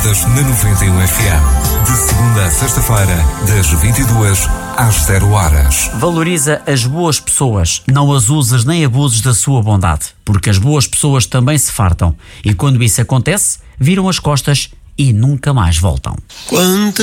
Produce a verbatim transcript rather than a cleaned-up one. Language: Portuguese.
Baladas na noventa e um F M. De segunda a sexta-feira, das vinte e duas às zero horas. Valoriza as boas pessoas, não as usas nem abuses da sua bondade, porque as boas pessoas também se fartam e quando isso acontece, viram as costas e nunca mais voltam. Quantas